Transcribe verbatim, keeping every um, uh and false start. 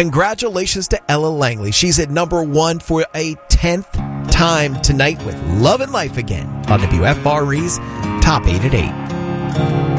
Congratulations to Ella Langley. She's at number one for a tenth time tonight with Love and Life Again on W F R E's Top eight at eight.